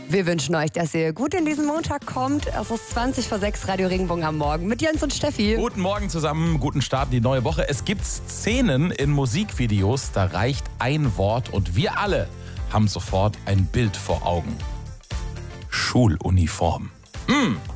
Wir wünschen euch, dass ihr gut in diesen Montag kommt. Es ist 20 vor 6, Radio Regenbogen am Morgen mit Jens und Steffi. Guten Morgen zusammen, guten Start in die neue Woche. Es gibt Szenen in Musikvideos, da reicht ein Wort und wir alle haben sofort ein Bild vor Augen. Schuluniform.